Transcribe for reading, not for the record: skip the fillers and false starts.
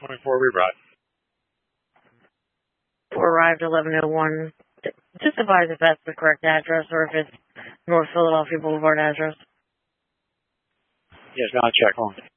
24, we arrived. Arrived 1101. Just advise if that's the correct address or if it's North Philadelphia Boulevard address. Yes, now check on.